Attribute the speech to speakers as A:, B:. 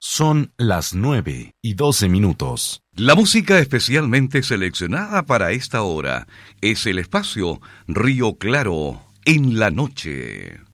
A: Son las 9:12.
B: La música especialmente seleccionada para esta hora es el espacio Río Claro en la noche.